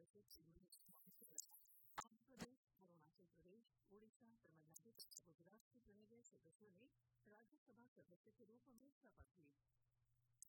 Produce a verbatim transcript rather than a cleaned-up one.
सचिव श्रीमती आंध्र प्रदेश, अरुणाचल प्रदेश, ओडिशा, तमिलनाडु तथा गुजरात से चुने गए सदस्यों ने राज्यसभा सदस्य के रूप में शपथ ली।